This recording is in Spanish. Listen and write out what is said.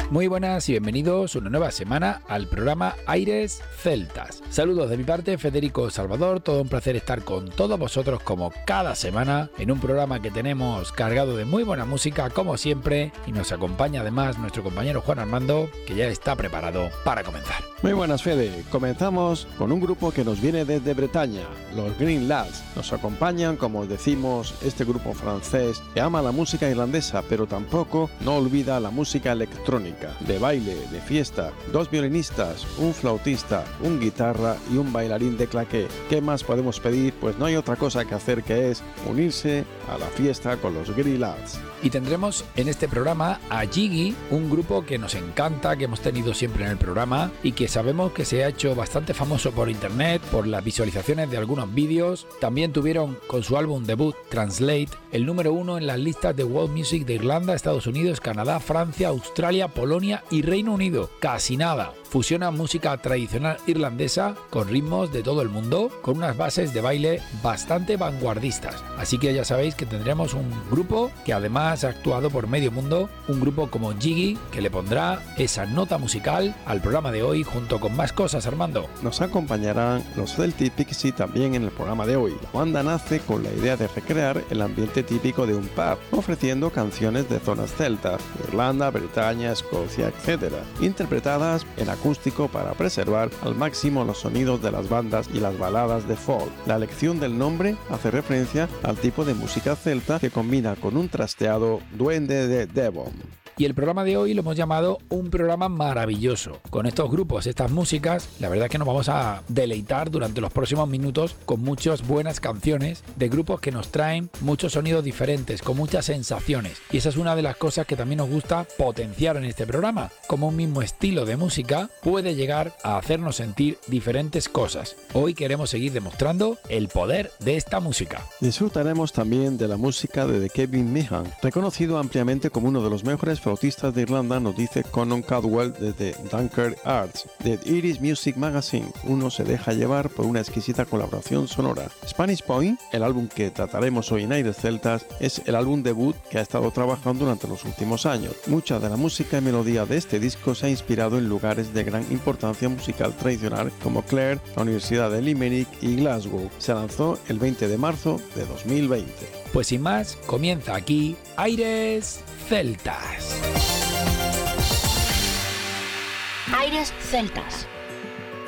Muy buenas y bienvenidos una nueva semana al programa Aires Celtas. Saludos de mi parte, Federico Salvador, todo un placer estar con todos vosotros como cada semana en un programa que tenemos cargado de muy buena música como siempre y nos acompaña además nuestro compañero Juan Armando, que ya está preparado para comenzar. Muy buenas, Fede. Comenzamos con un grupo que nos viene desde Bretaña, los Green Lads. Nos acompañan, como decimos, este grupo francés que ama la música irlandesa, pero tampoco no olvida la música electrónica, de baile, de fiesta, 2 violinistas, un flautista, un guitarra y un bailarín de claqué. ¿Qué más podemos pedir? Pues no hay otra cosa que hacer que es unirse a la fiesta con los Green Lads. Y tendremos en este programa a Jiggy, un grupo que nos encanta, que hemos tenido siempre en el programa y que sabemos que se ha hecho bastante famoso por internet, por las visualizaciones de algunos vídeos. También tuvieron con su álbum debut, Translate, el número 1 en las listas de World Music de Irlanda, Estados Unidos, Canadá, Francia, Australia, Polonia y Reino Unido. Casi nada. Fusiona música tradicional irlandesa con ritmos de todo el mundo, con unas bases de baile bastante vanguardistas. Así que ya sabéis que tendremos un grupo que además ha actuado por medio mundo, un grupo como Jiggy, que le pondrá esa nota musical al programa de hoy junto con más cosas, Armando. Nos acompañarán los Celtic Pixie también en el programa de hoy. La banda nace con la idea de recrear el ambiente típico de un pub, ofreciendo canciones de zonas celtas, Irlanda, Bretaña, Escocia, etc., interpretadas en acústico para preservar al máximo los sonidos de las bandas y las baladas de folk. La elección del nombre hace referencia al tipo de música celta que combina con un trasteado duende de Devon. Y el programa de hoy lo hemos llamado un programa maravilloso. Con estos grupos, estas músicas, la verdad es que nos vamos a deleitar durante los próximos minutos con muchas buenas canciones de grupos que nos traen muchos sonidos diferentes, con muchas sensaciones. Y esa es una de las cosas que también nos gusta potenciar en este programa. Como un mismo estilo de música puede llegar a hacernos sentir diferentes cosas. Hoy queremos seguir demostrando el poder de esta música. Disfrutaremos también de la música de Kevin Meehan, reconocido ampliamente como uno de los mejores flautistas de Irlanda, nos dice Conan Caldwell desde Dunkirk Arts. De Irish Music Magazine, uno se deja llevar por una exquisita colaboración sonora. Spanish Point, el álbum que trataremos hoy en Aires Celtas, es el álbum debut que ha estado trabajando durante los últimos años. Mucha de la música y melodía de este disco se ha inspirado en lugares de gran importancia musical tradicional como Clare, la Universidad de Limerick y Glasgow. Se lanzó el 20 de marzo de 2020. Pues sin más, comienza aquí Aires Celtas. Aires Celtas.